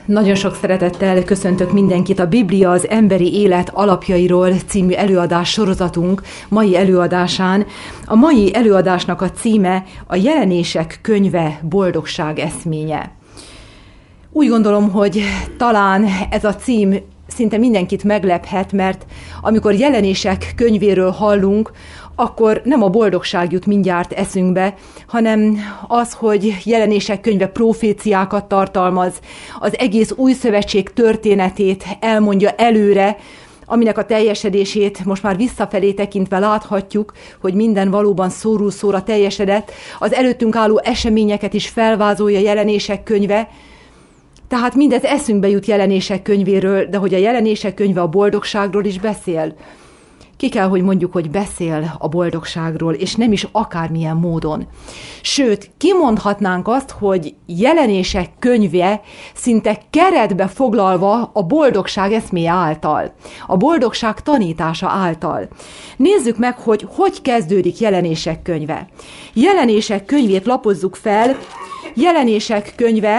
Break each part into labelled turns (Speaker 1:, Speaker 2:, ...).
Speaker 1: Nagyon sok szeretettel köszöntök mindenkit a Biblia az emberi élet alapjairól című előadás sorozatunk mai előadásán. A mai előadásnak a címe a Jelenések könyve boldogság eszménye. Úgy gondolom, hogy talán ez a cím szinte mindenkit meglephet, mert amikor Jelenések könyvéről hallunk, akkor nem a boldogság jut mindjárt eszünkbe, hanem az, hogy Jelenések könyve proféciákat tartalmaz, az egész új szövetség történetét elmondja előre, aminek a teljesedését most már visszafelé tekintve láthatjuk, hogy minden valóban szóról szóra teljesedett, az előttünk álló eseményeket is felvázolja Jelenések könyve, tehát mindez eszünkbe jut Jelenések könyvéről, de hogy a Jelenések könyve a boldogságról is beszél. Ki kell, hogy mondjuk, hogy beszél a boldogságról, és nem is akármilyen módon. Sőt, kimondhatnánk azt, hogy Jelenések könyve szinte keretbe foglalva a boldogság eszméje által, a boldogság tanítása által. Nézzük meg, hogy kezdődik Jelenések könyve. Jelenések könyvét lapozzuk fel. Jelenések könyve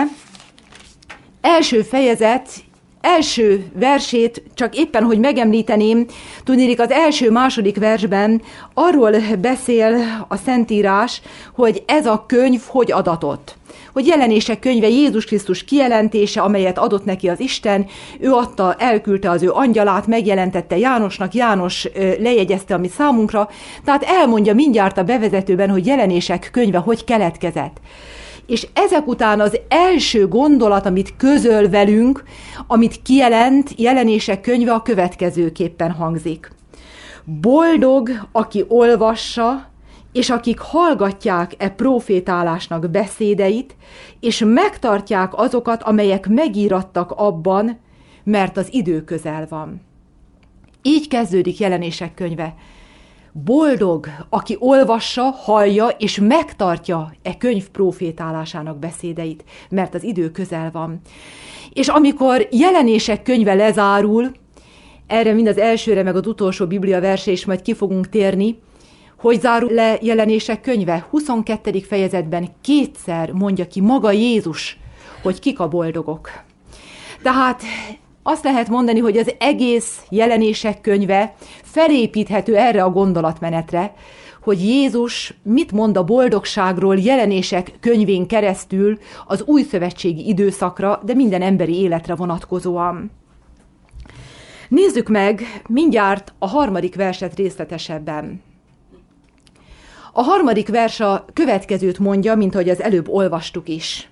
Speaker 1: első fejezet, első versét csak éppen, hogy megemlíteném, tudnélik az első-második versben arról beszél a Szentírás, hogy ez a könyv hogy adatott. Hogy Jelenések könyve Jézus Krisztus kijelentése, amelyet adott neki az Isten, ő adta, elküldte az ő angyalát, megjelentette Jánosnak, János lejegyezte a mi számunkra, tehát elmondja mindjárt a bevezetőben, hogy Jelenések könyve hogy keletkezett. És ezek után az első gondolat, amit közöl velünk, amit kijelent Jelenések könyve, a következőképpen hangzik. Boldog, aki olvassa, és akik hallgatják e profétálásnak beszédeit, és megtartják azokat, amelyek megírattak abban, mert az idő közel van. Így kezdődik Jelenések könyve. Boldog, aki olvassa, hallja és megtartja e könyv profétálásának beszédeit, mert az idő közel van. És amikor Jelenések könyve lezárul, erre mind az elsőre, meg az utolsó Biblia verse is majd ki fogunk térni, hogy zárul le Jelenések könyve? 22. fejezetben kétszer mondja ki maga Jézus, hogy kik a boldogok. Tehát azt lehet mondani, hogy az egész Jelenések könyve felépíthető erre a gondolatmenetre, hogy Jézus mit mond a boldogságról Jelenések könyvén keresztül az új szövetségi időszakra, de minden emberi életre vonatkozóan. Nézzük meg mindjárt a 3. verset részletesebben. A 3. vers a következőt mondja, mint ahogy az előbb olvastuk is.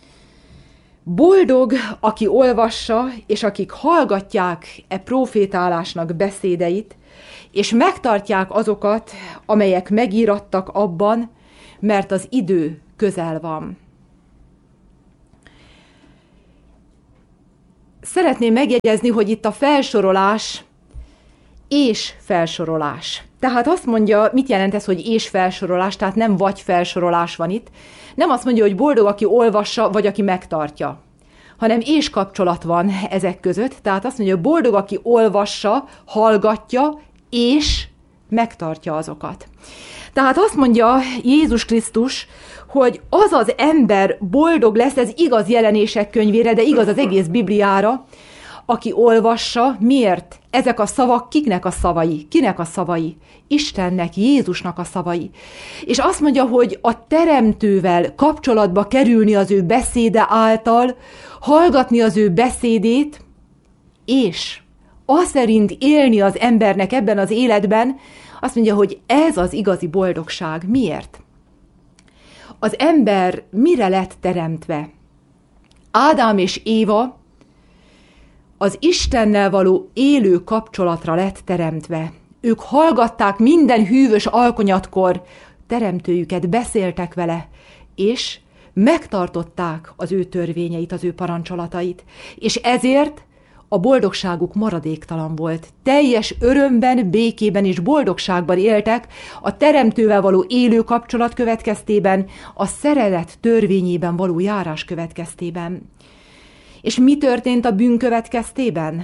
Speaker 1: Boldog, aki olvassa, és akik hallgatják e profétálásnak beszédeit, és megtartják azokat, amelyek megírattak abban, mert az idő közel van. Szeretném megjegyezni, hogy itt a felsorolás és felsorolás. Tehát azt mondja, mit jelent ez, hogy és felsorolás, tehát nem vagy felsorolás van itt. Nem azt mondja, hogy boldog, aki olvassa, vagy aki megtartja, hanem és kapcsolat van ezek között. Tehát azt mondja, hogy boldog, aki olvassa, hallgatja, és megtartja azokat. Tehát azt mondja Jézus Krisztus, hogy az az ember boldog lesz, ez igaz Jelenések könyvére, de igaz az egész Bibliára, aki olvassa. Miért? Ezek a szavak kiknek a szavai? Kinek a szavai? Istennek, Jézusnak a szavai. És azt mondja, hogy a Teremtővel kapcsolatba kerülni az ő beszéde által, hallgatni az ő beszédét, és az szerint élni az embernek ebben az életben, azt mondja, hogy ez az igazi boldogság. Miért? Az ember mire lett teremtve? Ádám és Éva az Istennel való élő kapcsolatra lett teremtve. Ők hallgatták minden hűvös alkonyatkor teremtőjüket, beszéltek vele, és megtartották az ő törvényeit, az ő parancsolatait. És ezért a boldogságuk maradéktalan volt. Teljes örömben, békében és boldogságban éltek a teremtővel való élő kapcsolat következtében, a szeretet törvényében való járás következtében. És mi történt a bűn következtében?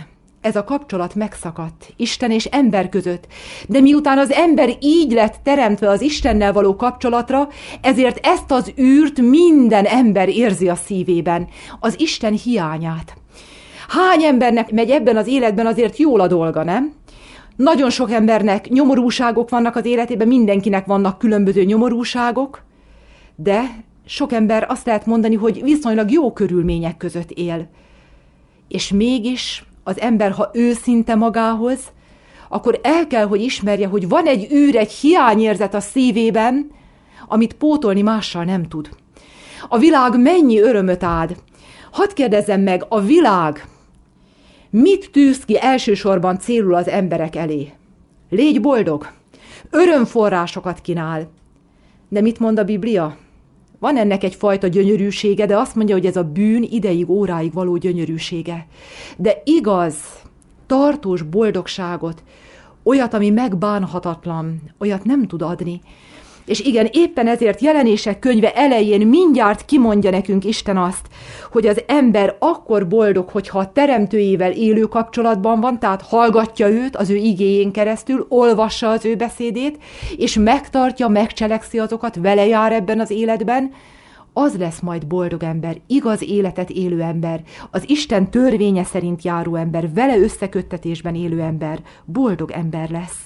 Speaker 1: ez a kapcsolat megszakadt Isten és ember között. De miután az ember így lett teremtve az Istennel való kapcsolatra, ezért ezt az űrt minden ember érzi a szívében, az Isten hiányát. Hány embernek megy ebben az életben azért jól a dolga, nem? Nagyon sok embernek nyomorúságok vannak az életében, mindenkinek vannak különböző nyomorúságok, de sok ember azt lehet mondani, hogy viszonylag jó körülmények között él. És mégis az ember, ha őszinte magához, akkor el kell, hogy ismerje, hogy van egy űr, egy hiányérzet a szívében, amit pótolni mással nem tud. A világ mennyi örömöt ad? Hadd kérdezzem meg, a világ mit tűz ki elsősorban célul az emberek elé? Légy boldog, örömforrásokat kínál. De mit mond a Biblia? Van ennek egyfajta gyönyörűsége, de azt mondja, hogy ez a bűn ideig, óráig való gyönyörűsége. De igaz, tartós boldogságot, olyat, ami megbánhatatlan, olyat nem tud adni. És igen, éppen ezért Jelenések könyve elején mindjárt kimondja nekünk Isten azt, hogy az ember akkor boldog, hogyha a teremtőjével élő kapcsolatban van, tehát hallgatja őt az ő igéjén keresztül, olvassa az ő beszédét, és megtartja, megcselekszi azokat, vele jár ebben az életben, az lesz majd boldog ember, igaz életet élő ember, az Isten törvénye szerint járó ember, vele összeköttetésben élő ember, boldog ember lesz.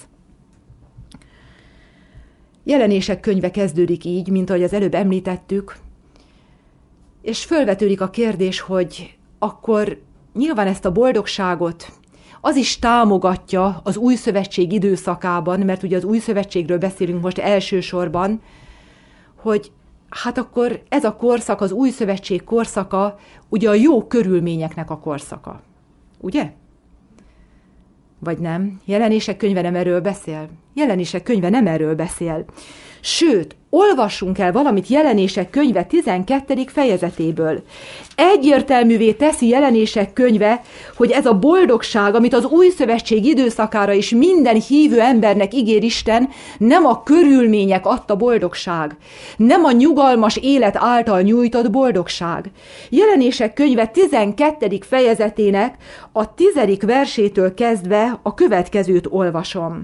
Speaker 1: Jelenések könyve kezdődik így, mint ahogy az előbb említettük, és fölvetődik a kérdés, hogy akkor nyilván ezt a boldogságot az is támogatja az új szövetség időszakában, mert ugye az új szövetségről beszélünk most elsősorban, hogy hát akkor ez a korszak, az új szövetség korszaka, ugye a jó körülményeknek a korszaka. Ugye? Vagy nem? Jelenések könyve nem erről beszél. Jelenések könyve nem erről beszél. Sőt, olvassunk el valamit Jelenések könyve 12. fejezetéből. Egyértelművé teszi Jelenések könyve, hogy ez a boldogság, amit az új szövetség időszakára is minden hívő embernek ígér Isten, nem a körülmények adta boldogság, nem a nyugalmas élet által nyújtott boldogság. Jelenések könyve 12. fejezetének a 10. versétől kezdve a következőt olvasom.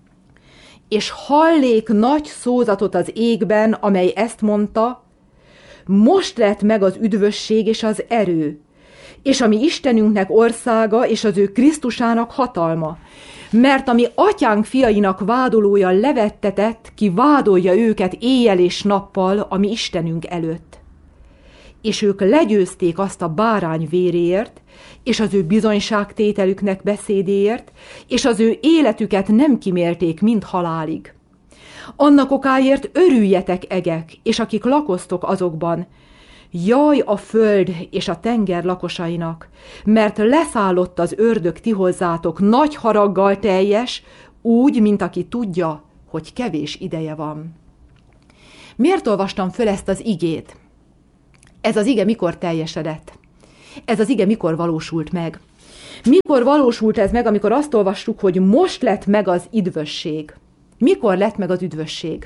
Speaker 1: És hallék nagy szózatot az égben, amely ezt mondta, most lett meg az üdvösség és az erő, és a mi Istenünknek országa és az ő Krisztusának hatalma, mert ami atyánk fiainak vádolója levettetett, ki vádolja őket éjjel és nappal a mi Istenünk előtt. És ők legyőzték azt a bárány véréért, és az ő bizonyságtételüknek beszédéért, és az ő életüket nem kimélték, mint halálig. Annak okáért örüljetek, egek, és akik lakoztok azokban, jaj a föld és a tenger lakosainak, mert leszállott az ördög ti hozzátok nagy haraggal teljes, úgy, mint aki tudja, hogy kevés ideje van. Miért olvastam föl ezt az igét? Ez az ige mikor teljesedett? Ez az ige mikor valósult meg? Mikor valósult ez meg, amikor azt olvassuk, hogy most lett meg az üdvösség? Mikor lett meg az üdvösség?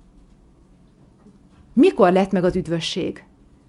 Speaker 1: Mikor lett meg az üdvösség?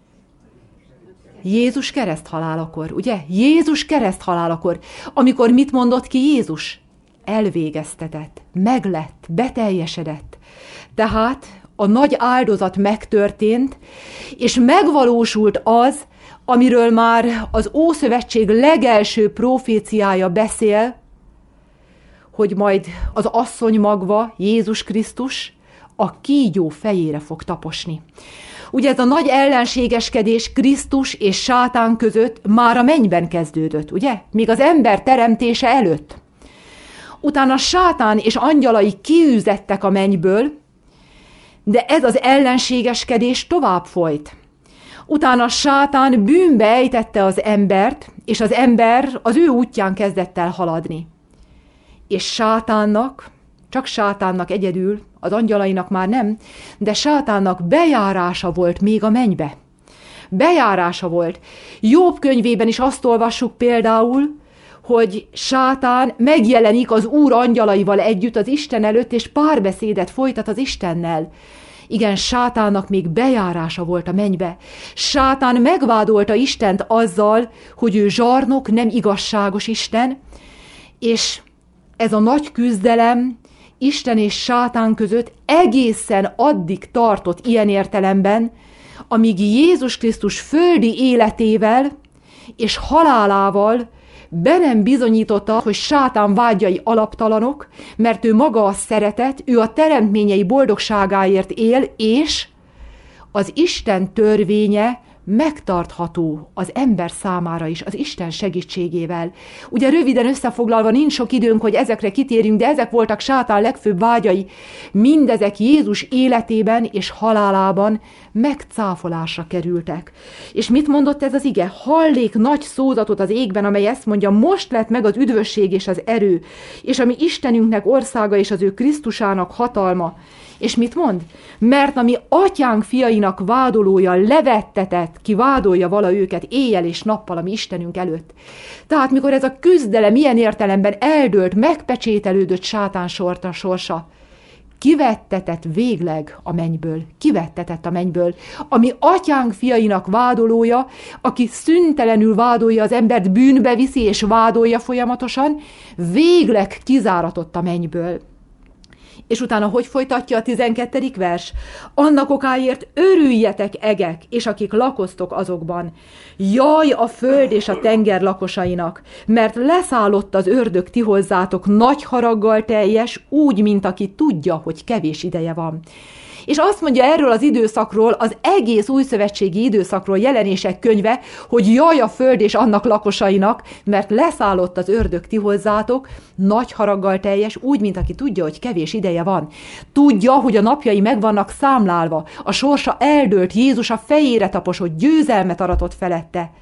Speaker 1: Jézus kereszthalálakor, ugye? Jézus kereszthalálakor. Amikor mit mondott ki Jézus? Elvégeztetett, meglett, beteljesedett. Tehát a nagy áldozat megtörtént, és megvalósult az, amiről már az Ószövetség legelső proféciája beszél, hogy majd az asszony magva, Jézus Krisztus, a kígyó fejére fog taposni. Ugye ez a nagy ellenségeskedés Krisztus és sátán között már a mennyben kezdődött, ugye? Még az ember teremtése előtt. Utána sátán és angyalai kiűzettek a mennyből, de ez az ellenségeskedés tovább folyt. Utána sátán bűnbe ejtette az embert, és az ember az ő útján kezdett el haladni. És sátánnak, csak sátánnak egyedül, az angyalainak már nem, de sátánnak bejárása volt még a mennybe. Bejárása volt. Jobb könyvében is azt olvassuk például, hogy sátán megjelenik az Úr angyalaival együtt az Isten előtt, és párbeszédet folytat az Istennel. Igen, sátánnak még bejárása volt a mennybe. Sátán megvádolta Istent azzal, hogy ő zsarnok, nem igazságos Isten, és ez a nagy küzdelem Isten és sátán között egészen addig tartott ilyen értelemben, amíg Jézus Krisztus földi életével és halálával be nem bizonyította, hogy sátán vágyai alaptalanok, mert ő maga a szeretet, ő a teremtményei boldogságáért él, és az Isten törvénye megtartható az ember számára is, az Isten segítségével. Ugye röviden összefoglalva, nincs sok időnk, hogy ezekre kitérjünk, de ezek voltak sátán legfőbb vágyai. Mindezek Jézus életében és halálában megcáfolásra kerültek. És mit mondott ez az ige? Hallék nagy szózatot az égben, amely ezt mondja, most lett meg az üdvösség és az erő, és ami Istenünknek országa és az ő Krisztusának hatalma. És mit mond? Mert ami atyánk fiainak vádolója levettetett, ki vádolja vala őket éjjel és nappal a mi Istenünk előtt. Tehát mikor ez a küzdelem ilyen értelemben eldőlt, megpecsételődött sátán sorsa, kivettetett végleg a mennyből, kivettetett a mennyből, ami atyánk fiainak vádolója, aki szüntelenül vádolja az embert, bűnbe viszi és vádolja folyamatosan, végleg kizáratott a mennyből. És utána hogy folytatja a 12. vers? Annak okáért örüljetek, egek, és akik lakoztok azokban. Jaj a föld és a tenger lakosainak, mert leszállott az ördög ti hozzátok nagy haraggal teljes, úgy, mint aki tudja, hogy kevés ideje van. És azt mondja erről az időszakról, az egész újszövetségi időszakról Jelenések könyve, hogy jaj a föld és annak lakosainak, mert leszállott az ördög ti hozzátok, nagy haraggal teljes, úgy, mint aki tudja, hogy kevés ideje van. Tudja, hogy a napjai meg vannak számlálva, a sorsa eldőlt, Jézus a fejére taposott, győzelmet aratott felette.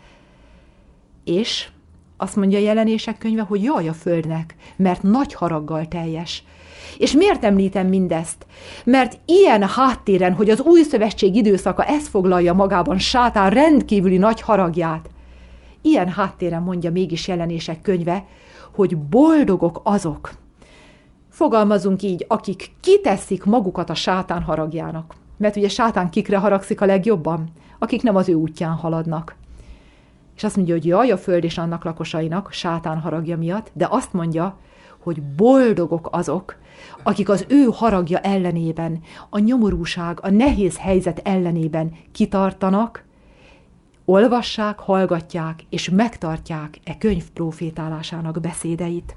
Speaker 1: És azt mondja Jelenések könyve, hogy jaj a földnek, mert nagy haraggal teljes. És miért említem mindezt? Mert ilyen háttéren, hogy az új szövetség időszaka ezt foglalja magában sátán rendkívüli nagy haragját, ilyen háttéren mondja mégis Jelenések könyve, hogy boldogok azok, fogalmazunk így, akik kiteszik magukat a sátán haragjának. Mert ugye sátán kikre haragszik a legjobban? Akik nem az ő útján haladnak. És azt mondja, hogy jaj a föld és annak lakosainak sátán haragja miatt, de azt mondja, hogy boldogok azok, akik az ő haragja ellenében, a nyomorúság, a nehéz helyzet ellenében kitartanak, olvassák, hallgatják és megtartják e könyv profétálásának beszédeit.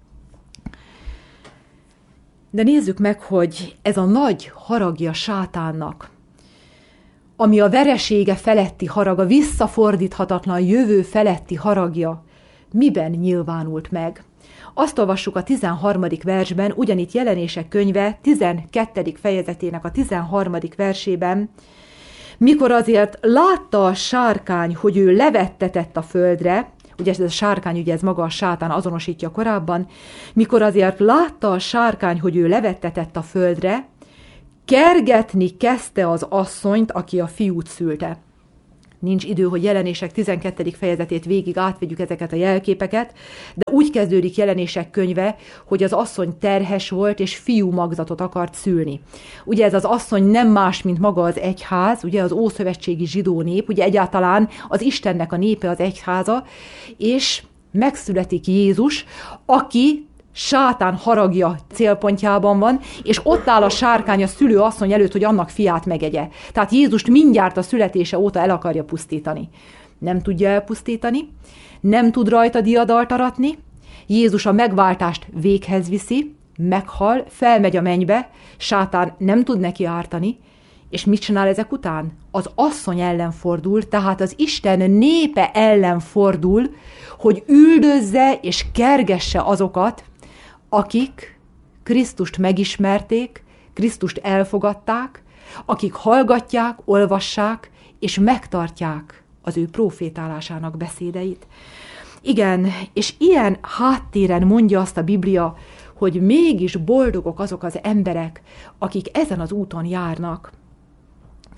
Speaker 1: De nézzük meg, hogy ez a nagy haragja sátánnak, ami a veresége feletti harag, a visszafordíthatatlan jövő feletti haragja, miben nyilvánult meg. Azt olvassuk a 13. versben, ugyanitt Jelenések könyve 12. fejezetének a 13. versében, mikor azért látta a sárkány, hogy ő levettetett a földre, ugye ez a sárkány, ugye ez maga a sátán azonosítja korábban, mikor azért látta a sárkány, hogy ő levettetett a földre, kergetni kezdte az asszonyt, aki a fiút szülte. Nincs idő, hogy Jelenések 12. fejezetét végig átvegyük ezeket a jelképeket, de úgy kezdődik Jelenések könyve, hogy az asszony terhes volt, és fiú magzatot akart szülni. Ugye ez az asszony nem más, mint maga az egyház, ugye az ószövetségi zsidó nép, ugye egyáltalán az Istennek a népe az egyháza, és megszületik Jézus, aki sátán haragja célpontjában van, és ott áll a sárkány a szülő asszony előtt, hogy annak fiát megegye. Tehát Jézust mindjárt a születése óta el akarja pusztítani. Nem tudja elpusztítani, nem tud rajta diadalt aratni, Jézus a megváltást véghez viszi, meghal, felmegy a mennybe, sátán nem tud neki ártani, és mit csinál ezek után? Az asszony ellen fordul, tehát az Isten népe ellen fordul, hogy üldözze és kergesse azokat, akik Krisztust megismerték, Krisztust elfogadták, akik hallgatják, olvassák és megtartják az ő profétálásának beszédeit. Igen, és ilyen háttéren mondja azt a Biblia, hogy mégis boldogok azok az emberek, akik ezen az úton járnak.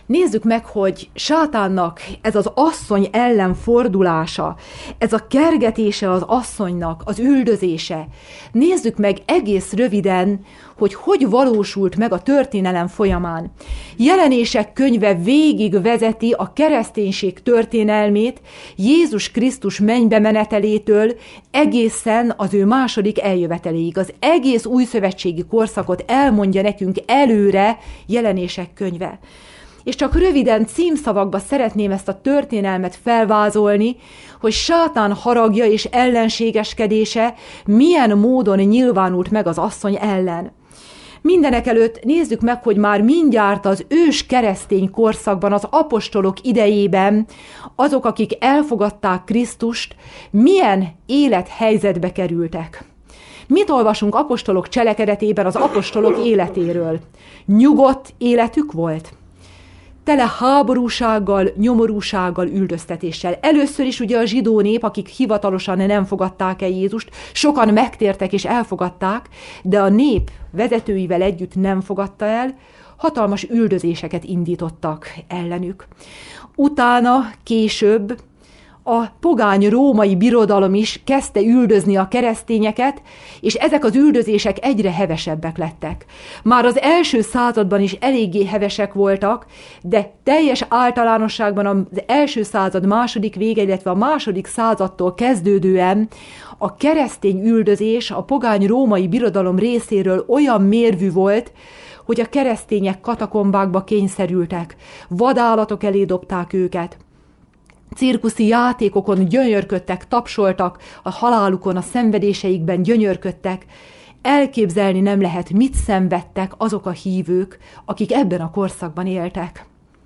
Speaker 1: Nézzük meg, hogy sátánnak ez az asszony ellen fordulása, ez a kergetése az asszonynak, az üldözése. Nézzük meg egész röviden, hogy valósult meg a történelem folyamán. Jelenések könyve végig vezeti a kereszténység történelmét Jézus Krisztus mennybe menetelétől egészen az ő második eljöveteléig. Az egész újszövetségi korszakot elmondja nekünk előre Jelenések könyve. És csak röviden címszavakba szeretném ezt a történelmet felvázolni, hogy sátán haragja és ellenségeskedése milyen módon nyilvánult meg az asszony ellen. Mindenekelőtt nézzük meg, hogy már mindjárt az ős keresztény korszakban, az apostolok idejében azok, akik elfogadták Krisztust, milyen élethelyzetbe kerültek. Mit olvasunk apostolok cselekedetében az apostolok életéről? Nyugodt életük volt? Tele háborúsággal, nyomorúsággal, üldöztetéssel. Először is ugye a zsidó nép, akik hivatalosan nem fogadták el Jézust, sokan megtértek és elfogadták, de a nép vezetőivel együtt nem fogadta el, hatalmas üldözéseket indítottak ellenük. Utána, később a pogány római birodalom is kezdte üldözni a keresztényeket, és ezek az üldözések egyre hevesebbek lettek. Már az első században is eléggé hevesek voltak, de teljes általánosságban az első század második vége, illetve a második századtól kezdődően a keresztény üldözés a pogány római birodalom részéről olyan mérvű volt, hogy a keresztények katakombákba kényszerültek, vadállatok elé dobták őket, cirkuszi játékokon gyönyörködtek, tapsoltak, a halálukon, a szenvedéseikben gyönyörködtek. Elképzelni nem lehet, mit szenvedtek azok a hívők, akik ebben a korszakban éltek.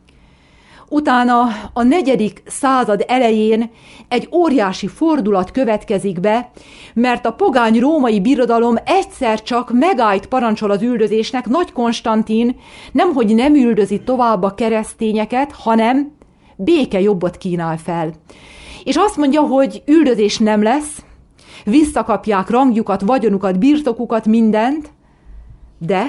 Speaker 1: Utána a 4. század elején egy óriási fordulat következik be, mert a pogány római birodalom egyszer csak megállt parancsol az üldözésnek. Nagy Konstantin nemhogy nem üldözi tovább a keresztényeket, hanem békejobbot kínál fel. És azt mondja, hogy üldözés nem lesz, visszakapják rangjukat, vagyonukat, birtokukat, mindent, de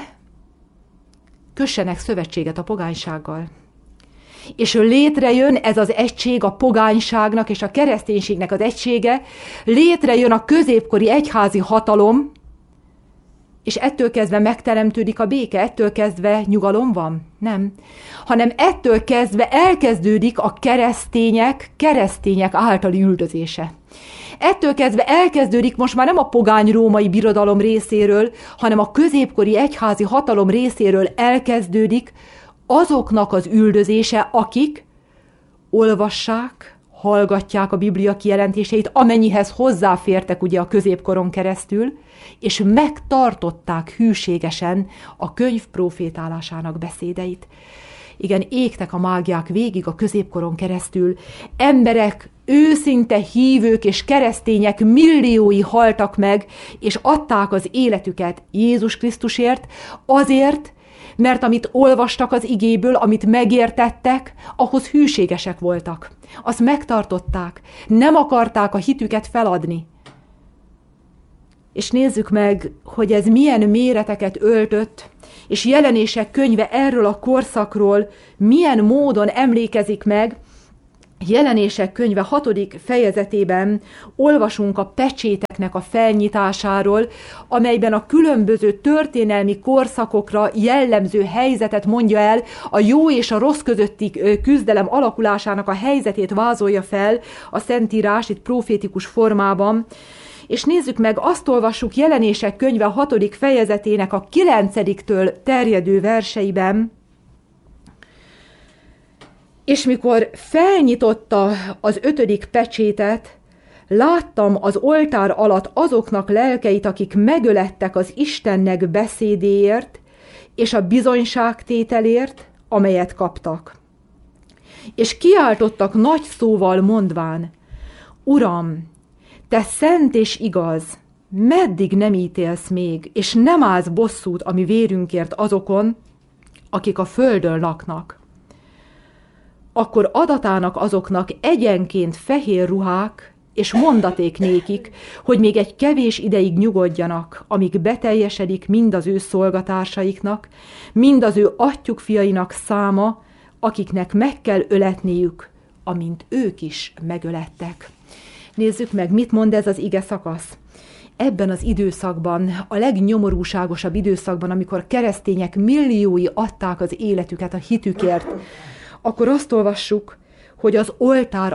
Speaker 1: kössenek szövetséget a pogánysággal. És létrejön ez az egység, a pogányságnak és a kereszténységnek az egysége, létrejön a középkori egyházi hatalom, és ettől kezdve megteremtődik a béke, ettől kezdve nyugalom van? Nem. Hanem ettől kezdve elkezdődik a keresztények általi üldözése. Ettől kezdve elkezdődik most már nem a pogány római birodalom részéről, hanem a középkori egyházi hatalom részéről elkezdődik azoknak az üldözése, akik olvassák, hallgatják a Biblia kijelentéseit, amennyihez hozzáfértek ugye a középkoron keresztül, és megtartották hűségesen a könyv profétálásának beszédeit. Igen, égtek a mágiák végig a középkoron keresztül. Emberek, őszinte hívők és keresztények milliói haltak meg, és adták az életüket Jézus Krisztusért, azért, mert amit olvastak az igéből, amit megértettek, ahhoz hűségesek voltak. Azt megtartották, nem akarták a hitüket feladni. És nézzük meg, hogy ez milyen méreteket öltött, és Jelenések könyve erről a korszakról milyen módon emlékezik meg. Jelenések könyve 6. fejezetében olvasunk a pecséteknek a felnyitásáról, amelyben a különböző történelmi korszakokra jellemző helyzetet mondja el, a jó és a rossz közötti küzdelem alakulásának a helyzetét vázolja fel a Szentírás itt profétikus formában. És nézzük meg, azt olvassuk Jelenések könyve 6. fejezetének a 9-től terjedő verseiben. És mikor felnyitotta az 5. pecsétet, láttam az oltár alatt azoknak lelkeit, akik megölettek az Istennek beszédéért, és a bizonyságtételért, amelyet kaptak. És kiáltottak nagy szóval mondván, Uram, te szent és igaz, meddig nem ítélsz még, és nem állsz bosszút a mi vérünkért azokon, akik a földön laknak. Akkor adatának azoknak egyenként fehér ruhák, és mondaték nékik, hogy még egy kevés ideig nyugodjanak, amíg beteljesedik mind az ő szolgatársaiknak, mind az ő atyjuk fiainak száma, akiknek meg kell öletniük, amint ők is megölettek. Nézzük meg, mit mond ez az ige szakasz. Ebben az időszakban, a legnyomorúságosabb időszakban, amikor a keresztények milliói adták az életüket a hitükért, akkor azt olvassuk, hogy az oltár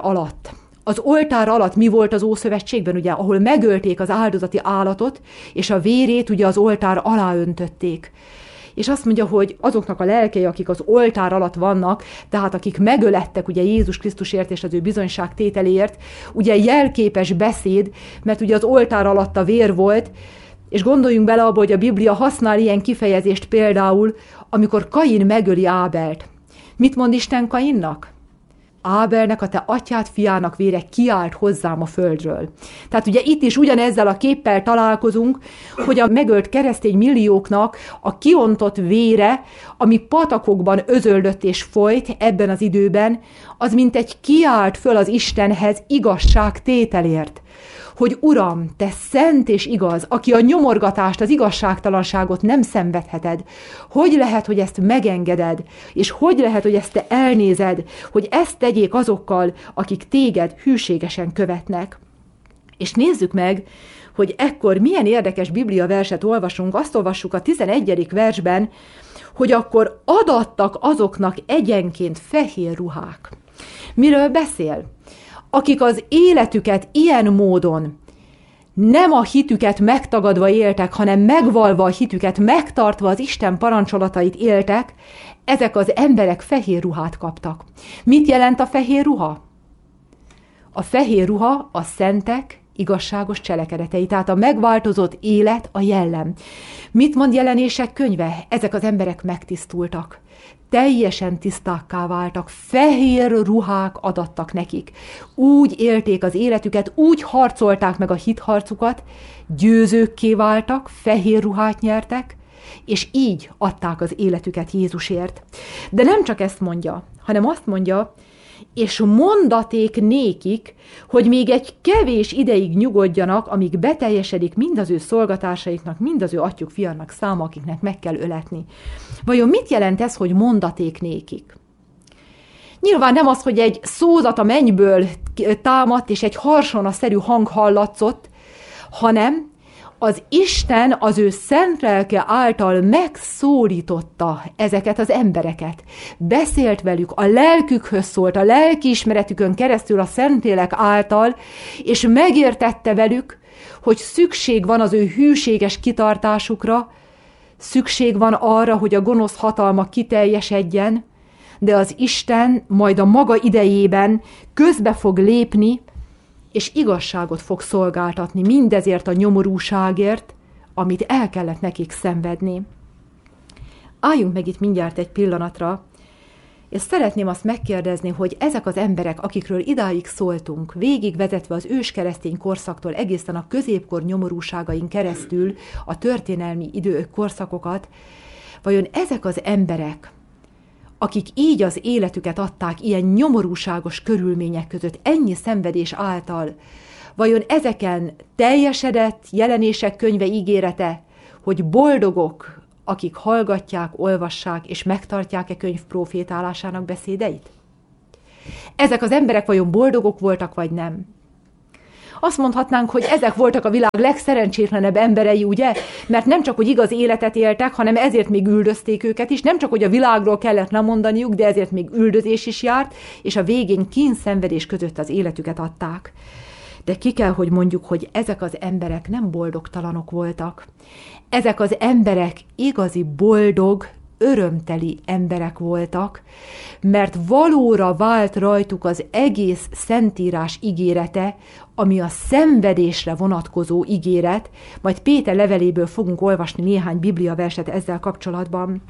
Speaker 1: alatt mi volt az Ószövetségben, ugye, ahol megölték az áldozati állatot, és a vérét ugye az oltár alá öntötték. És azt mondja, hogy azoknak a lelkei, akik az oltár alatt vannak, tehát akik megölettek ugye Jézus Krisztusért és az ő bizonyságtételéért, ugye jelképes beszéd, mert ugye az oltár alatt a vér volt, és gondoljunk bele abba, hogy a Biblia használ ilyen kifejezést például, amikor Kain megöli Ábelt. Mit mond Isten Kainnak? Ábelnek, a te atyád fiának vére kiált hozzám a földről. Tehát ugye itt is ugyanezzel a képpel találkozunk, hogy a megölt keresztény millióknak a kiontott vére, ami patakokban özöldött és folyt ebben az időben, az mintegy kiált föl az Istenhez igazságtételért. Hogy Uram, te szent és igaz, aki a nyomorgatást, az igazságtalanságot nem szenvedheted. Hogy lehet, hogy ezt megengeded, és hogy lehet, hogy ezt te elnézed, hogy ezt tegyék azokkal, akik téged hűségesen követnek. És nézzük meg, hogy ekkor milyen érdekes Biblia verset olvasunk. Azt olvassuk a 11. versben, hogy akkor adattak azoknak egyenként fehér ruhák. Miről beszél? Akik az életüket ilyen módon nem a hitüket megtagadva éltek, hanem megvalva a hitüket, megtartva az Isten parancsolatait éltek, ezek az emberek fehér ruhát kaptak. Mit jelent a fehér ruha? A fehér ruha a szentek igazságos cselekedetei, tehát a megváltozott élet, a jellem. Mit mond Jelenések könyve? Ezek az emberek megtisztultak. Teljesen tisztákká váltak, fehér ruhák adattak nekik. Úgy élték az életüket, úgy harcolták meg a hitharcukat, győzőkké váltak, fehér ruhát nyertek, és így adták az életüket Jézusért. De nem csak ezt mondja, hanem azt mondja, és mondaték nékik, hogy még egy kevés ideig nyugodjanak, amíg beteljesedik mind az ő szolgatásaiknak, mind az ő atyjuk fiának száma, akiknek meg kell öletni. Vajon mit jelent ez, hogy mondaték nékik? Nyilván nem az, hogy egy szózat a mennyből támadt, és egy harsona-szerű hang hallatszott, hanem az Isten az ő szent lelke által megszólította ezeket az embereket. Beszélt velük, a lelkükhöz szólt, a lelkiismeretükön keresztül a Szentlélek által, és megértette velük, hogy szükség van az ő hűséges kitartásukra, szükség van arra, hogy a gonosz hatalma kiteljesedjen, de az Isten majd a maga idejében közbe fog lépni, és igazságot fog szolgáltatni mindezért a nyomorúságért, amit el kellett nekik szenvedni. Álljunk meg itt mindjárt egy pillanatra, és szeretném azt megkérdezni, hogy ezek az emberek, akikről idáig szóltunk, végigvezetve az őskeresztény korszaktól egészen a középkor nyomorúságain keresztül a történelmi korszakokat, vajon ezek az emberek, akik így az életüket adták ilyen nyomorúságos körülmények között, ennyi szenvedés által, vajon ezeken teljesedett Jelenések könyve ígérete, hogy boldogok, akik hallgatják, olvassák és megtartják könyv profétálásának beszédeit? Ezek az emberek vajon boldogok voltak, vagy nem? Azt mondhatnánk, hogy ezek voltak a világ legszerencsétlenebb emberei, ugye? Mert nem csak, hogy igaz életet éltek, hanem ezért még üldözték őket is, nem csak, hogy a világról kellett lemondaniuk, de ezért még üldözés is járt, és a végén kínszenvedés között az életüket adták. De ki kell, hogy mondjuk, hogy ezek az emberek nem boldogtalanok voltak. Ezek az emberek igazi boldog, örömteli emberek voltak, mert valóra vált rajtuk az egész Szentírás ígérete, ami a szenvedésre vonatkozó ígéret, majd Péter leveléből fogunk olvasni néhány Biblia verset ezzel kapcsolatban.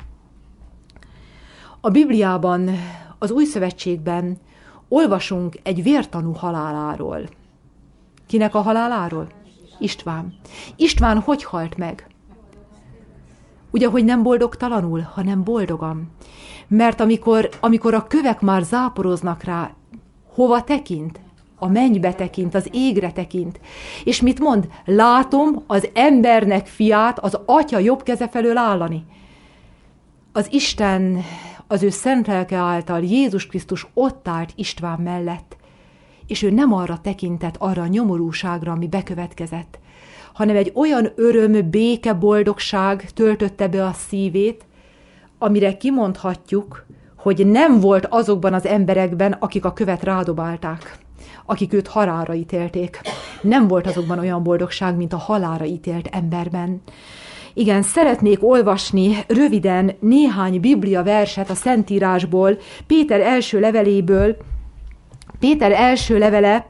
Speaker 1: A Bibliában, az Új Szövetségben olvasunk egy vértanú haláláról. Kinek a haláláról? István. István hogy halt meg? Ugye, hogy nem boldogtalanul, hanem boldogan. Mert amikor a kövek már záporoznak rá, hova tekint? A mennybe tekint, az égre tekint. És mit mond? Látom az embernek fiát az atya jobb keze felől állani. Az az ő szent lelke által Jézus Krisztus ott állt István mellett, és ő nem arra tekintett, arra a nyomorúságra, ami bekövetkezett, hanem egy olyan öröm, béke, boldogság töltötte be a szívét, amire kimondhatjuk, hogy nem volt azokban az emberekben, akik a követ rádobálták, akik őt halálra ítélték. Nem volt azokban olyan boldogság, mint a halálra ítélt emberben. Igen, szeretnék olvasni röviden néhány Biblia verset a Szentírásból, Péter első leveléből. Péter első levele,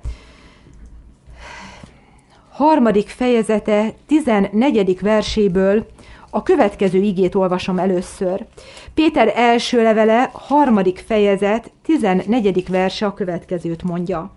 Speaker 1: 3. fejezete, 14. verséből a következő igét olvasom először. Péter első levele, 3. fejezet, 14. verse a következőt mondja.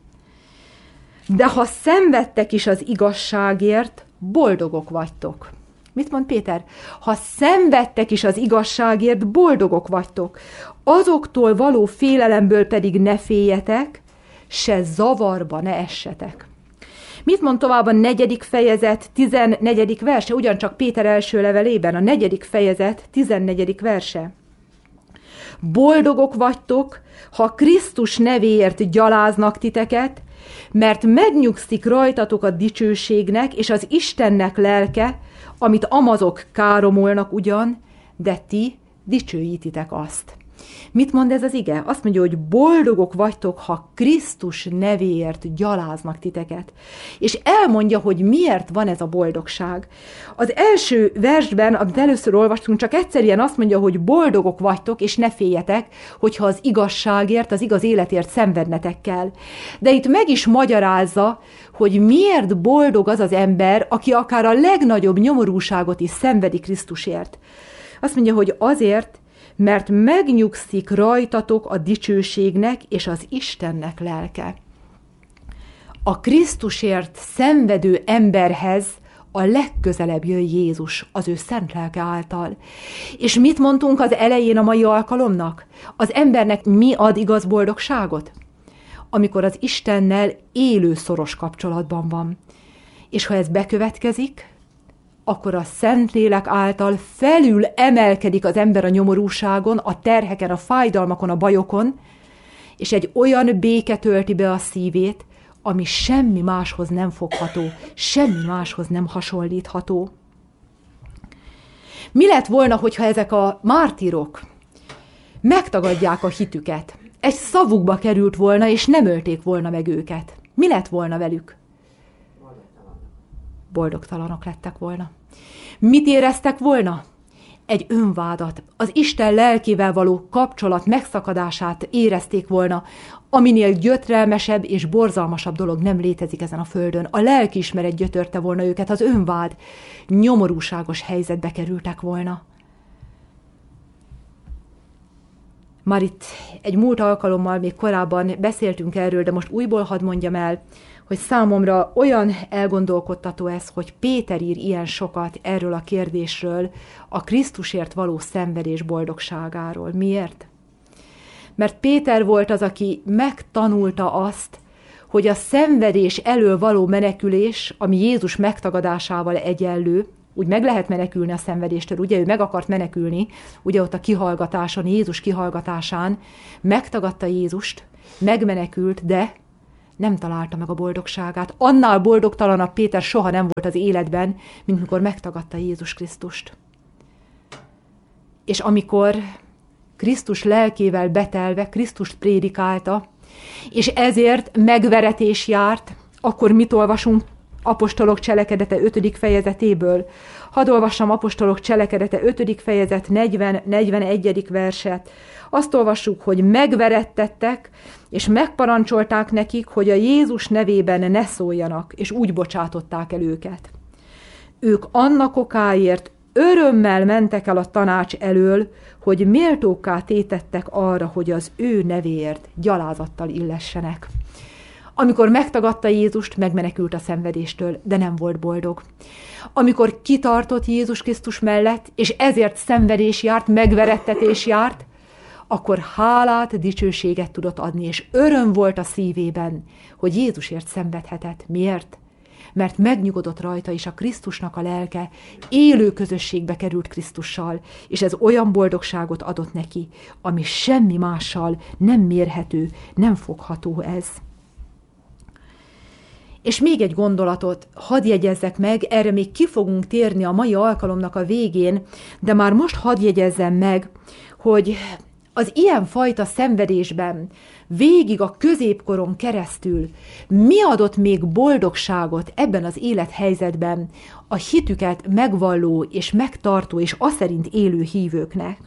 Speaker 1: De ha szenvedtek is az igazságért, boldogok vagytok. Mit mond Péter? Ha szenvedtek is az igazságért, boldogok vagytok. Azoktól való félelemből pedig ne féljetek, se zavarba ne essetek. Mit mond tovább a 4. fejezet 14. verse? Ugyancsak Péter első levelében, a 4. fejezet 14. verse. Boldogok vagytok, ha Krisztus nevéért gyaláznak titeket, mert megnyugszik rajtatok a dicsőségnek és az Istennek lelke, amit amazok káromolnak ugyan, de ti dicsőítitek azt. Mit mond ez az ige? Azt mondja, hogy boldogok vagytok, ha Krisztus nevéért gyaláznak titeket. És elmondja, hogy miért van ez a boldogság. Az első versben, amit először olvastunk, csak egyszerűen azt mondja, hogy boldogok vagytok, és ne féljetek, hogyha az igazságért, az igaz életért szenvednetek kell. De itt meg is magyarázza, hogy miért boldog az az ember, aki akár a legnagyobb nyomorúságot is szenvedi Krisztusért. Azt mondja, hogy azért, mert megnyugszik rajtatok a dicsőségnek és az Istennek lelke. A Krisztusért szenvedő emberhez a legközelebb jön Jézus az ő szent lelke által. És mit mondtunk az elején a mai alkalomnak? Az embernek mi ad igaz boldogságot? Amikor az Istennel élő szoros kapcsolatban van. És ha ez bekövetkezik, akkor a Szentlélek által felül emelkedik az ember a nyomorúságon, a terheken, a fájdalmakon, a bajokon, és egy olyan béke tölti be a szívét, ami semmi máshoz nem fogható, semmi máshoz nem hasonlítható. Mi lett volna, hogyha ezek a mártírok megtagadják a hitüket? Egy szavukba került volna, és nem ölték volna meg őket. Mi lett volna velük? Boldogtalanok lettek volna. Mit éreztek volna? Egy önvádat, az Isten lelkével való kapcsolat megszakadását érezték volna, aminél gyötrelmesebb és borzalmasabb dolog nem létezik ezen a földön. A lelkiismeret gyötörte volna őket, az önvád, nyomorúságos helyzetbe kerültek volna. Már itt egy múlt alkalommal még korábban beszéltünk erről, de most újból hadd mondjam el, hogy számomra olyan elgondolkodtató ez, hogy Péter ír ilyen sokat erről a kérdésről, a Krisztusért való szenvedés boldogságáról. Miért? Mert Péter volt az, aki megtanulta azt, hogy a szenvedés elől való menekülés, ami Jézus megtagadásával egyenlő, úgy meg lehet menekülni a szenvedéstől, ugye ő meg akart menekülni, ugye ott a kihallgatáson, Jézus kihallgatásán megtagadta Jézust, megmenekült, de nem találta meg a boldogságát. Annál boldogtalanabb Péter soha nem volt az életben, mint mikor megtagadta Jézus Krisztust. És amikor Krisztus lelkével betelve, Krisztust prédikálta, és ezért megveretés járt, akkor mit olvasunk Apostolok cselekedete 5. fejezetéből? Hadd olvassam Apostolok cselekedete 5. fejezet 40-41. verset. Azt olvassuk, hogy megverettettek, és megparancsolták nekik, hogy a Jézus nevében ne szóljanak, és úgy bocsátották el őket. Ők annak okáért örömmel mentek el a tanács elől, hogy méltókká tétettek arra, hogy az ő nevéért gyalázattal illessenek. Amikor megtagadta Jézust, megmenekült a szenvedéstől, de nem volt boldog. Amikor kitartott Jézus Krisztus mellett, és ezért szenvedés járt, megverettetés járt, akkor hálát, dicsőséget tudott adni, és öröm volt a szívében, hogy Jézusért szenvedhetett. Miért? mert megnyugodott rajta, és a Krisztusnak a lelke élő közösségbe került Krisztussal, és ez olyan boldogságot adott neki, ami semmi mással nem mérhető, nem fogható ez. És még egy gondolatot hadd jegyezzek meg, erre még ki fogunk térni a mai alkalomnak a végén, de már most hadd jegyezzem meg, hogy az ilyenfajta szenvedésben, végig a középkoron keresztül mi adott még boldogságot ebben az élethelyzetben a hitüket megvalló és megtartó és aszerint élő hívőknek.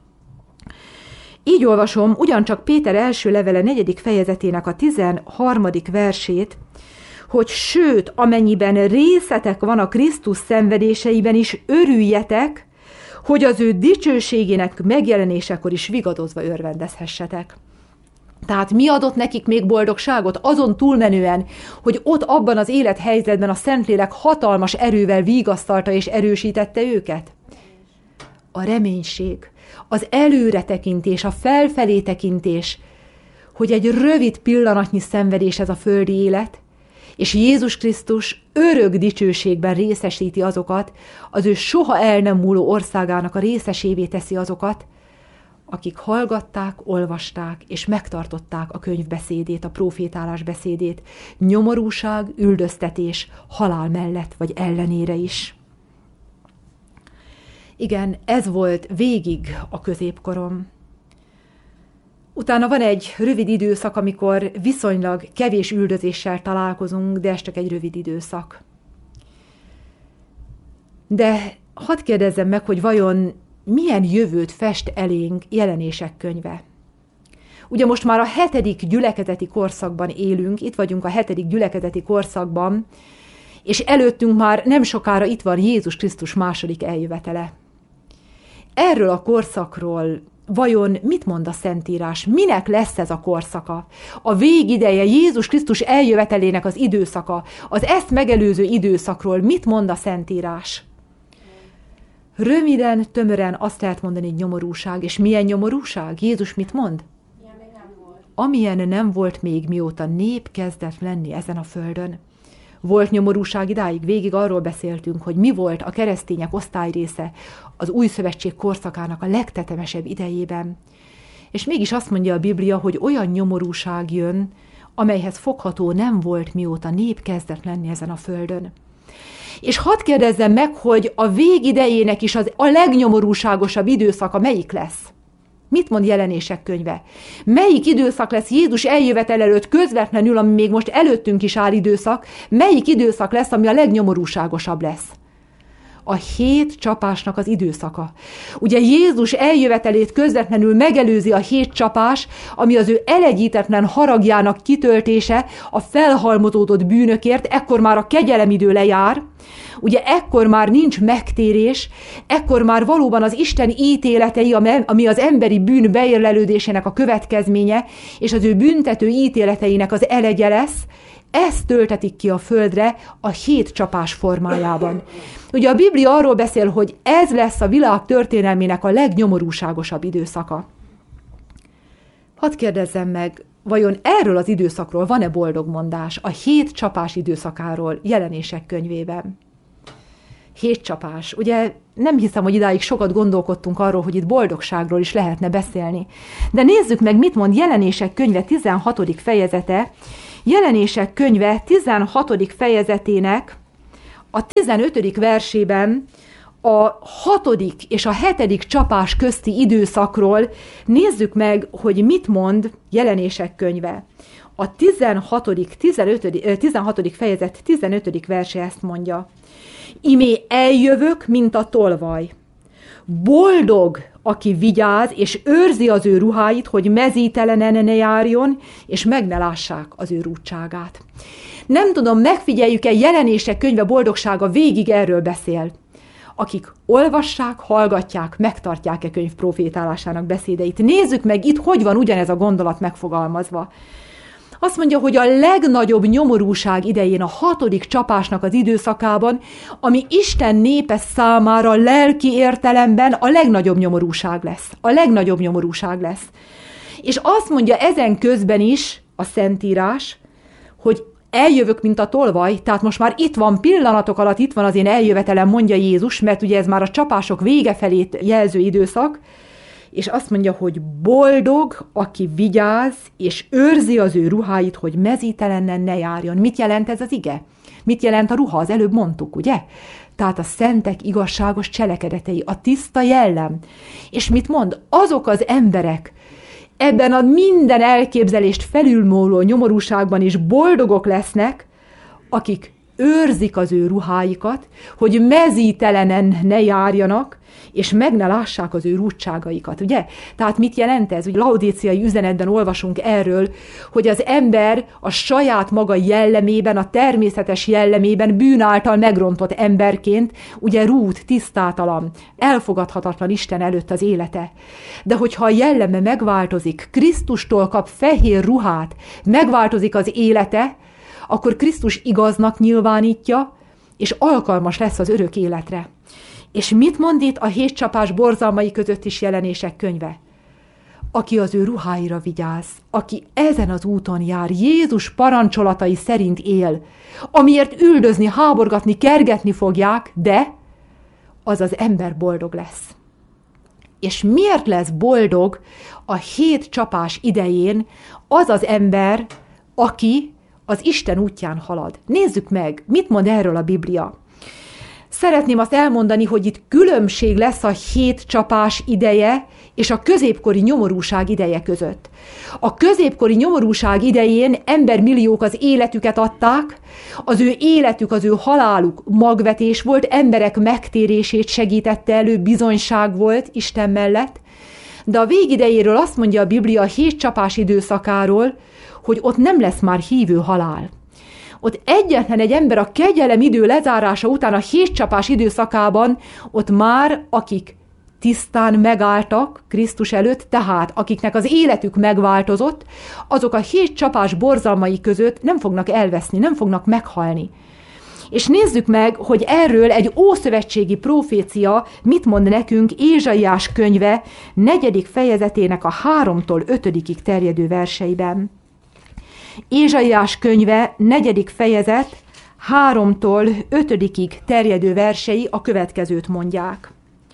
Speaker 1: Így olvasom ugyancsak Péter első levele 4. fejezetének a 13. versét, hogy sőt, amennyiben részetek van a Krisztus szenvedéseiben is, örüljetek, hogy az ő dicsőségének megjelenésekor is vigadozva örvendezhessetek. Tehát mi adott nekik még boldogságot? Azon túlmenően, hogy ott abban az élethelyzetben a Szentlélek hatalmas erővel vigasztalta és erősítette őket? A reménység, az előretekintés, a felfelé tekintés, hogy egy rövid pillanatnyi szenvedés ez a földi élet, és Jézus Krisztus örök dicsőségben részesíti azokat, az ő soha el nem múló országának a részesévé teszi azokat, akik hallgatták, olvasták és megtartották a könyvbeszédét, a profétálás beszédét, nyomorúság, üldöztetés, halál mellett vagy ellenére is. Igen, ez volt végig a középkorom. Utána van egy rövid időszak, amikor viszonylag kevés üldözéssel találkozunk, de ez csak egy rövid időszak. De hadd kérdezzem meg, hogy vajon milyen jövőt fest elénk Jelenések könyve? Ugye most már a 7. gyülekezeti korszakban élünk, itt vagyunk a 7. gyülekezeti korszakban, és előttünk már nem sokára itt van Jézus Krisztus második eljövetele. Erről a korszakról vajon mit mond a Szentírás? Minek lesz ez a korszaka? A végideje, Jézus Krisztus eljövetelének az időszaka, az ezt megelőző időszakról mit mond a Szentírás? Röviden, tömören azt lehet mondani, hogy nyomorúság. És milyen nyomorúság? Jézus mit mond? Amilyen nem volt még, mióta nép kezdett lenni ezen a földön. Volt nyomorúság idáig, végig arról beszéltünk, hogy mi volt a keresztények osztályrésze az új szövetség korszakának a legtetemesebb idejében. És mégis azt mondja a Biblia, hogy olyan nyomorúság jön, amelyhez fogható nem volt, mióta nép kezdett lenni ezen a földön. És hadd kérdezzem meg, hogy a végidejének is a legnyomorúságosabb időszaka melyik lesz? Mit mond Jelenések könyve? Melyik időszak lesz Jézus eljövetel előtt közvetlenül, ami még most előttünk is áll időszak, melyik időszak lesz, ami a legnyomorúságosabb lesz? A 7 csapásnak az időszaka. Ugye Jézus eljövetelét közvetlenül megelőzi a 7 csapás, ami az ő elegyítetlen haragjának kitöltése a felhalmozódott bűnökért, ekkor már a kegyelemidő lejár, ugye ekkor már nincs megtérés, ekkor már valóban az Isten ítéletei, ami az emberi bűn beérlelődésének a következménye, és az ő büntető ítéleteinek az elegye lesz, ezt töltetik ki a földre a 7 csapás formájában. Ugye a Biblia arról beszél, hogy ez lesz a világ történelmének a legnyomorúságosabb időszaka. Hadd kérdezzem meg, vajon erről az időszakról van-e boldogmondás, a 7 csapás időszakáról Jelenések könyvében? 7 csapás. Ugye nem hiszem, hogy idáig sokat gondolkodtunk arról, hogy itt boldogságról is lehetne beszélni. De nézzük meg, mit mond Jelenések könyve 16. fejezete. Jelenések könyve 16. fejezetének a 15. versében a 6. és a 7. csapás közti időszakról nézzük meg, hogy mit mond Jelenések könyve. A 16. fejezet 15. verse ezt mondja. Imé eljövök, mint a tolvaj. Boldog, aki vigyáz, és őrzi az ő ruháit, hogy mezítelenen ne járjon, és meg ne lássák az ő rúdságát. Nem tudom, megfigyeljük-e, Jelenések könyve boldogsága végig erről beszél. Akik olvassák, hallgatják, megtartják könyv profétálásának beszédeit. Nézzük meg itt, hogy van ugyanez a gondolat megfogalmazva. Azt mondja, hogy a legnagyobb nyomorúság idején, a 6. csapásnak az időszakában, ami Isten népe számára lelki értelemben a legnagyobb nyomorúság lesz. A legnagyobb nyomorúság lesz. És azt mondja ezen közben is a Szentírás, hogy eljövök, mint a tolvaj, tehát most már itt van, pillanatok alatt itt van az én eljövetelem, mondja Jézus, mert ugye ez már a csapások vége felét jelző időszak, és azt mondja, hogy boldog, aki vigyáz, és őrzi az ő ruháit, hogy mezítelenen ne járjon. Mit jelent ez az ige? Mit jelent a ruha? Az előbb mondtuk, ugye? Tehát a szentek igazságos cselekedetei, a tiszta jellem. És mit mond? Azok az emberek ebben a minden elképzelést felülmúló nyomorúságban is boldogok lesznek, akik őrzik az ő ruháikat, hogy mezítelenen ne járjanak, és meg ne lássák az ő rúdságaikat, ugye? Tehát mit jelent ez? Ugye laodíciai üzenetben olvasunk erről, hogy az ember a saját maga jellemében, a természetes jellemében bűn által megrontott emberként, ugye rúd, tisztátalan, elfogadhatatlan Isten előtt az élete. De hogyha a jelleme megváltozik, Krisztustól kap fehér ruhát, megváltozik az élete, akkor Krisztus igaznak nyilvánítja, és alkalmas lesz az örök életre. És mit mond itt a 7 csapás borzalmai között is Jelenések könyve? Aki az ő ruháira vigyáz, aki ezen az úton jár, Jézus parancsolatai szerint él, amiért üldözni, háborgatni, kergetni fogják, de az az ember boldog lesz. És miért lesz boldog a 7 csapás idején az az ember, aki az Isten útján halad? Nézzük meg, mit mond erről a Biblia. Szeretném azt elmondani, hogy itt különbség lesz a 7 csapás ideje és a középkori nyomorúság ideje között. A középkori nyomorúság idején embermilliók az életüket adták, az ő életük, az ő haláluk magvetés volt, emberek megtérését segítette elő, bizonyság volt Isten mellett, de a végidejéről azt mondja a Biblia a 7 csapás időszakáról, hogy ott nem lesz már hívő halál. Ott egyetlen egy ember a kegyelem idő lezárása után a 7 csapás időszakában, ott már akik tisztán megálltak Krisztus előtt, tehát akiknek az életük megváltozott, azok a 7 csapás borzalmai között nem fognak elveszni, nem fognak meghalni. És nézzük meg, hogy erről egy ószövetségi profécia mit mond nekünk Ézsaiás könyve 4. fejezetének a 3-tól 5-ig terjedő verseiben. Ézsaiás könyve 4. fejezet 3-tól 5-ig terjedő versei a következőt mondják.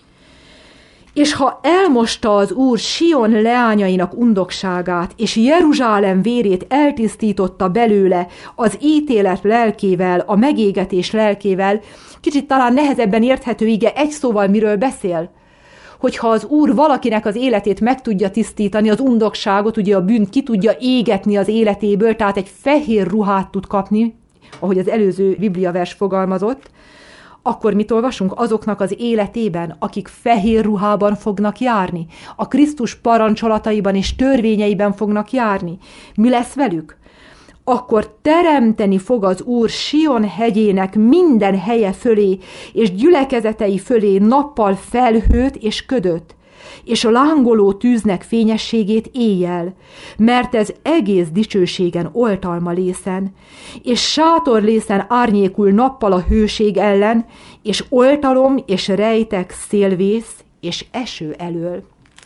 Speaker 1: És ha elmosta az Úr Sion leányainak undokságát, és Jeruzsálem vérét eltisztította belőle az ítélet lelkével, a megégetés lelkével, kicsit talán nehezebben érthető ige, egy szóval miről beszél? Hogyha az Úr valakinek az életét meg tudja tisztítani, az undokságot, ugye a bűnt ki tudja égetni az életéből, tehát egy fehér ruhát tud kapni, ahogy az előző bibliavers fogalmazott, akkor mit olvasunk? Azoknak az életében, akik fehér ruhában fognak járni, a Krisztus parancsolataiban és törvényeiben fognak járni. Mi lesz velük? Akkor teremteni fog az Úr Sion hegyének minden helye fölé, és gyülekezetei fölé nappal felhőt és ködöt, és a lángoló tűznek fényességét éjjel, mert ez egész dicsőségen oltalma lészen, és sátorlészen árnyékul nappal a hőség ellen, és oltalom és rejtek szélvész és eső elől.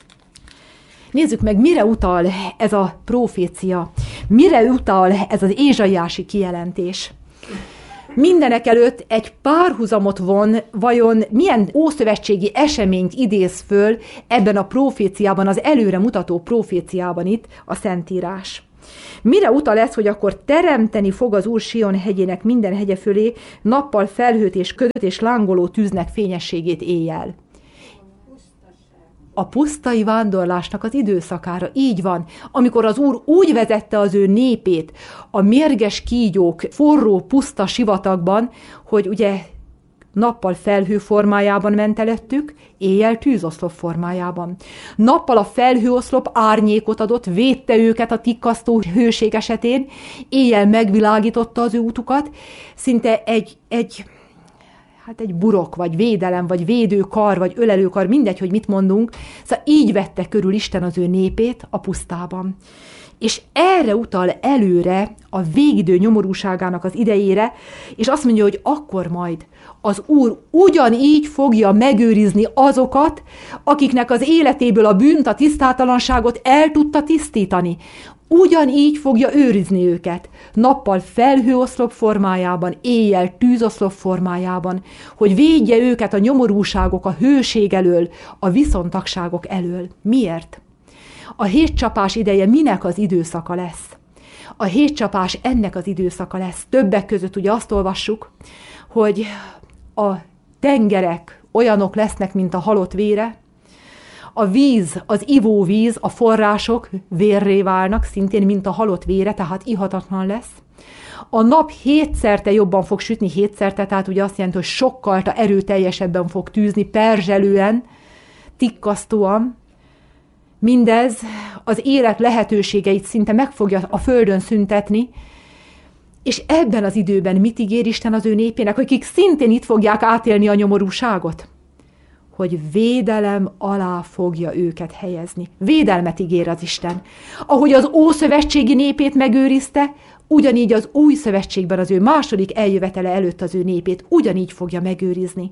Speaker 1: Nézzük meg, mire utal ez a profécia, mire utal ez az ézsaiási kijelentés. Mindenek előtt egy párhuzamot von, vajon milyen ószövetségi eseményt idéz föl ebben a proféciában, az előre mutató proféciában itt a Szentírás. Mire utal ez, hogy akkor teremteni fog az Úr Sion hegyének minden hegye fölé, nappal felhőt és ködöt és lángoló tűznek fényességét éjjel? A pusztai vándorlásnak az időszakára. Így van. Amikor az Úr úgy vezette az ő népét a mérges kígyók forró, puszta sivatagban, hogy ugye nappal felhő formájában ment előttük, éjjel tűzoszlop formájában. Nappal a felhőoszlop árnyékot adott, védte őket a tikkasztó hőség esetén, éjjel megvilágította az ő útukat, szinte egy burok, vagy védelem, vagy védőkar, vagy ölelőkar, mindegy, hogy mit mondunk. Szóval így vette körül Isten az ő népét a pusztában. És erre utal előre a végidő nyomorúságának az idejére, és azt mondja, hogy akkor majd az Úr ugyanígy fogja megőrizni azokat, akiknek az életéből a bűnt, a tisztátalanságot el tudta tisztítani. Ugyanígy fogja őrizni őket, nappal felhőoszlop formájában, éjjel tűzoszlop formájában, hogy védje őket a nyomorúságok, a hőség elől, a viszontagságok elől. Miért? A hétcsapás ideje minek az időszaka lesz? A hétcsapás ennek az időszaka lesz. Többek között ugye azt olvassuk, hogy a tengerek olyanok lesznek, mint a halott vére, a víz, az ivóvíz, a források vérré válnak, szintén, mint a halott vére, tehát ihatatlan lesz. A nap hétszerte jobban fog sütni, hétszerte, tehát ugye azt jelenti, hogy sokkal erőteljesebben fog tűzni, perzselően, tikkasztóan. Mindez az élet lehetőségeit szinte meg fogja a földön szüntetni, és ebben az időben mit ígér Isten az ő népének, akik szintén itt fogják átélni a nyomorúságot? Hogy védelem alá fogja őket helyezni. Védelmet ígér az Isten. Ahogy az ószövetségi népét megőrizte, ugyanígy az új szövetségben az ő második eljövetele előtt az ő népét ugyanígy fogja megőrizni.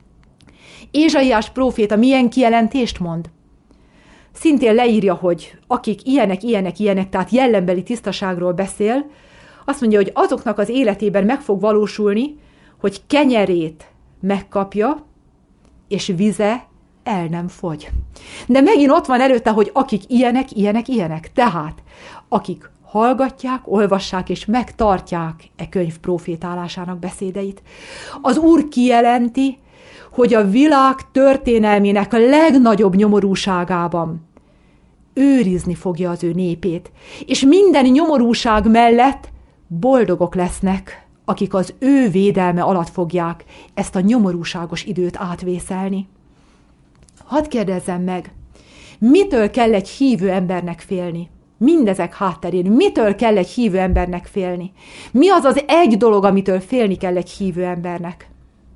Speaker 1: Ézsaiás próféta milyen kijelentést mond? Szintén leírja, hogy akik ilyenek, tehát jellembeli tisztaságról beszél, azt mondja, hogy azoknak az életében meg fog valósulni, hogy kenyerét megkapja, és vize el nem fogy. De megint ott van előtte, hogy akik ilyenek. Tehát, akik hallgatják, olvassák és megtartják e könyv profétálásának beszédeit. Az Úr kijelenti, hogy a világ történelmének a legnagyobb nyomorúságában őrizni fogja az ő népét, és minden nyomorúság mellett boldogok lesznek, akik az ő védelme alatt fogják ezt a nyomorúságos időt átvészelni. Hadd kérdezzem meg, mitől kell egy hívő embernek félni? Mindezek hátterén, mitől kell egy hívő embernek félni? Mi az az egy dolog, amitől félni kell egy hívő embernek?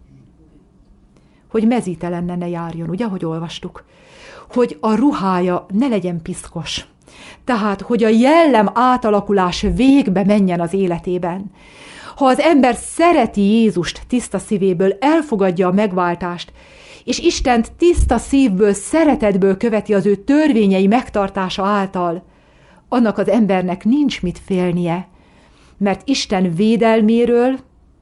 Speaker 1: Hogy mezítelenne ne járjon, ugye, ahogy olvastuk? Hogy a ruhája ne legyen piszkos. Tehát, hogy a jellem átalakulás végbe menjen az életében. Ha az ember szereti Jézust tiszta szívéből, elfogadja a megváltást, és Istent tiszta szívből, szeretetből követi az ő törvényei megtartása által, annak az embernek nincs mit félnie, mert Isten védelméről,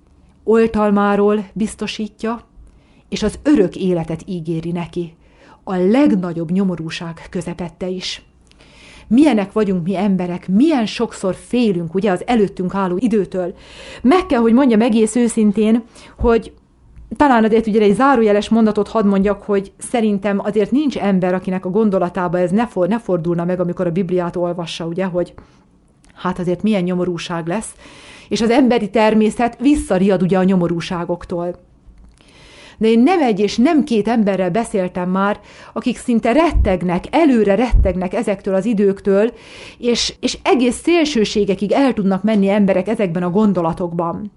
Speaker 1: oltalmáról biztosítja, és az örök életet ígéri neki, a legnagyobb nyomorúság közepette is. Milyenek vagyunk mi emberek, milyen sokszor félünk ugye az előttünk álló időtől. Meg kell, hogy mondjam egész őszintén, hogy talán azért ugye egy zárójeles mondatot hadd mondjak, hogy szerintem azért nincs ember, akinek a gondolatába ez ne fordulna meg, amikor a Bibliát olvassa, ugye, hogy hát azért milyen nyomorúság lesz, és az emberi természet visszariad ugye a nyomorúságoktól. De én nem egy és nem két emberrel beszéltem már, akik szinte előre rettegnek ezektől az időktől, és egész szélsőségekig el tudnak menni emberek ezekben a gondolatokban.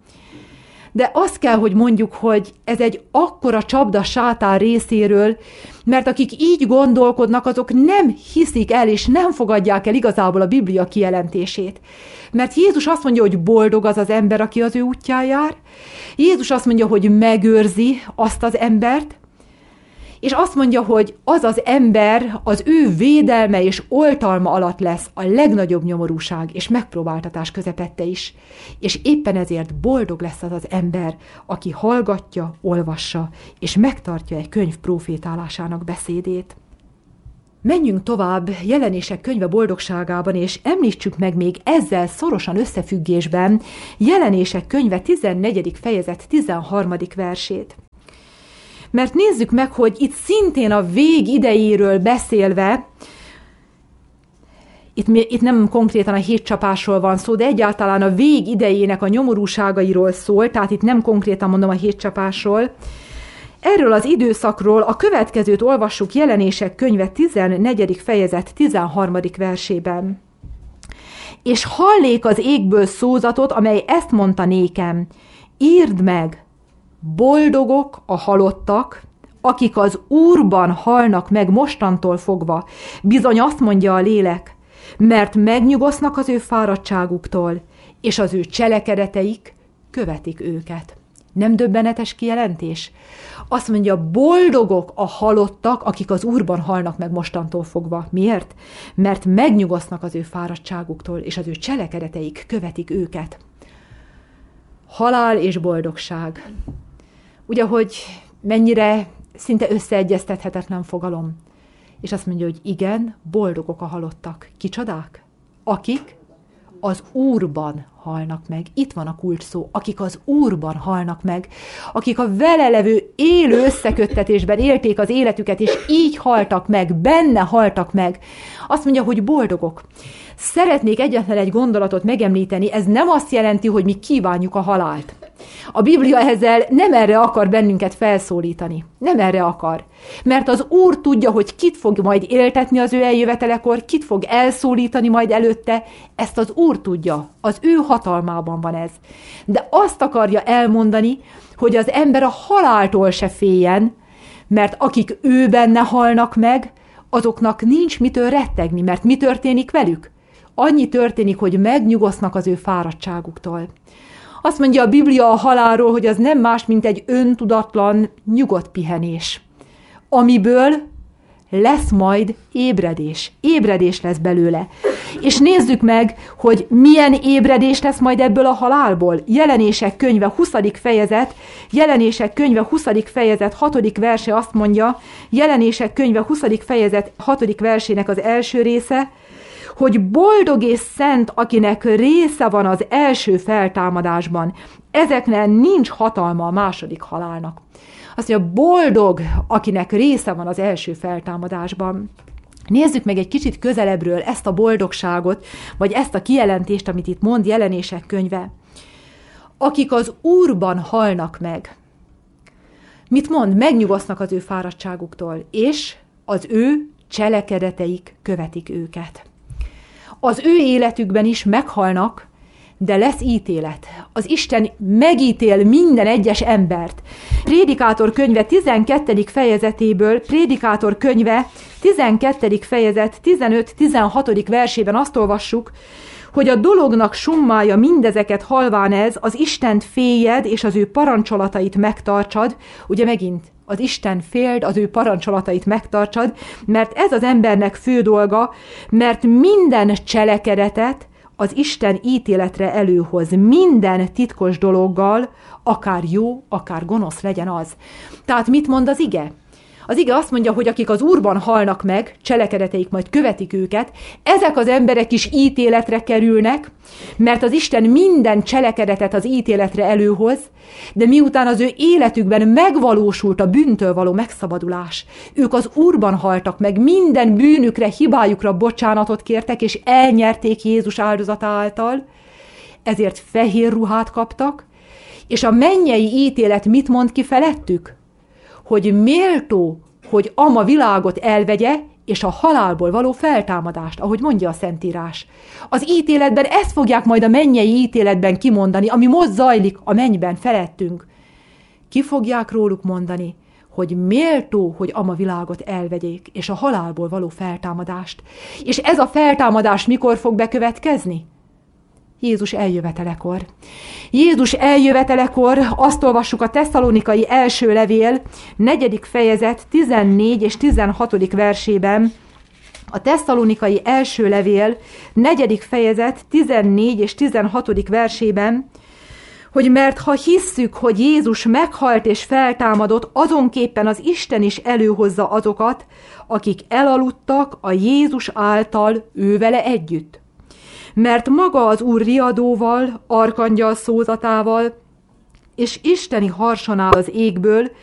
Speaker 1: De azt kell, hogy mondjuk, hogy ez egy akkora csapda sátán részéről, mert akik így gondolkodnak, azok nem hiszik el, és nem fogadják el igazából a Biblia kijelentését. Mert Jézus azt mondja, hogy boldog az az ember, aki az ő útján jár. Jézus azt mondja, hogy megőrzi azt az embert, és azt mondja, hogy az az ember az ő védelme és oltalma alatt lesz a legnagyobb nyomorúság és megpróbáltatás közepette is. És éppen ezért boldog lesz az az ember, aki hallgatja, olvassa, és megtartja egy könyv profétálásának beszédét. Menjünk tovább Jelenések könyve boldogságában, és említsük meg még ezzel szorosan összefüggésben Jelenések könyve 14. fejezet 13. versét. Mert nézzük meg, hogy itt szintén a vég idejéről beszélve, itt nem konkrétan a hétcsapásról van szó, de egyáltalán a vég idejének a nyomorúságairól szól, tehát itt nem konkrétan mondom a hétcsapásról. Erről az időszakról a következőt olvassuk Jelenések könyve 14. fejezet 13. versében. És hallék az égből szózatot, amely ezt mondta nékem, írd meg, boldogok a halottak, akik az Úrban halnak meg mostantól fogva. Bizony azt mondja a lélek, mert megnyugosznak az ő fáradtságuktól, és az ő cselekedeteik követik őket. Nem döbbenetes kijelentés? Azt mondja, boldogok a halottak, akik az Úrban halnak meg mostantól fogva. Miért? Mert megnyugosznak az ő fáradtságuktól, és az ő cselekedeteik követik őket. Halál és boldogság. Ugye, hogy mennyire szinte összeegyeztethetetlen fogalom. És azt mondja, hogy igen, boldogok a halottak. Kicsodák? Akik az Úrban halnak meg. Itt van a kulcs szó. Akik az Úrban halnak meg. Akik a vele levő élő összeköttetésben élték az életüket, és így haltak meg, benne haltak meg. Azt mondja, hogy boldogok. Szeretnék egyetlen egy gondolatot megemlíteni, ez nem azt jelenti, hogy mi kívánjuk a halált. A Biblia ezzel nem erre akar bennünket felszólítani. Nem erre akar. Mert az Úr tudja, hogy kit fog majd éltetni az ő eljövetelekor, kit fog elszólítani majd előtte. Ezt az Úr tudja. Az ő hatalmában van ez. De azt akarja elmondani, hogy az ember a haláltól se féljen, mert akik ő benne halnak meg, azoknak nincs mitől rettegni, mert mi történik velük? Annyi történik, hogy megnyugosznak az ő fáradtságuktól. Azt mondja a Biblia a halálról, hogy az nem más, mint egy öntudatlan, nyugodt pihenés, amiből lesz majd ébredés. Ébredés lesz belőle. És nézzük meg, hogy milyen ébredés lesz majd ebből a halálból. Jelenések könyve 20. fejezet, Jelenések könyve 20. fejezet 6. verse azt mondja, Jelenések könyve 20. fejezet 6. versének az első része, hogy boldog és szent, akinek része van az első feltámadásban. Ezeknél nincs hatalma a második halálnak. Azt mondja, boldog, akinek része van az első feltámadásban. Nézzük meg egy kicsit közelebbről ezt a boldogságot, vagy ezt a kijelentést, amit itt mond Jelenések könyve. Akik az Úrban halnak meg. Mit mond? Megnyugosznak az ő fáradtságuktól, és az ő cselekedeteik követik őket. Az ő életükben is meghalnak, de lesz ítélet. Az Isten megítél minden egyes embert. Prédikátor könyve 12. fejezetéből, Prédikátor könyve 12. fejezet 15-16. versében azt olvassuk, hogy a dolognak summája mindezeket halván ez, az Istent féljed, és az ő parancsolatait megtartsad. Ugye megint az Isten féld, az ő parancsolatait megtartsad, mert ez az embernek fő dolga, mert minden cselekedetet az Isten ítéletre előhoz, minden titkos dologgal, akár jó, akár gonosz legyen az. Tehát mit mond az ige? Az ige azt mondja, hogy akik az Úrban halnak meg, cselekedeteik majd követik őket, ezek az emberek is ítéletre kerülnek, mert az Isten minden cselekedetet az ítéletre előhoz, de miután az ő életükben megvalósult a bűntől való megszabadulás, ők az Úrban haltak meg, minden bűnükre, hibájukra bocsánatot kértek, és elnyerték Jézus áldozata által, ezért fehér ruhát kaptak, és a mennyei ítélet mit mond ki felettük? Hogy méltó, hogy ama világot elvegye, és a halálból való feltámadást, ahogy mondja a Szentírás. Az ítéletben ezt fogják majd a mennyei ítéletben kimondani, ami most zajlik a mennyben felettünk. Ki fogják róluk mondani, hogy méltó, hogy ama világot elvegyék, és a halálból való feltámadást. És ez a feltámadás mikor fog bekövetkezni? Jézus eljövetelekor. Jézus eljövetelekor azt olvassuk a Tesszalonikai első levél 4. fejezet 14 és 16. versében. A Tesszalonikai első levél 4. fejezet 14 és 16. versében, hogy mert ha hisszük, hogy Jézus meghalt és feltámadott, azonképpen az Isten is előhozza azokat, akik elaludtak a Jézus által ővele együtt. Mert maga az Úr riadóval, arkangyal szózatával és isteni harsonál az égből,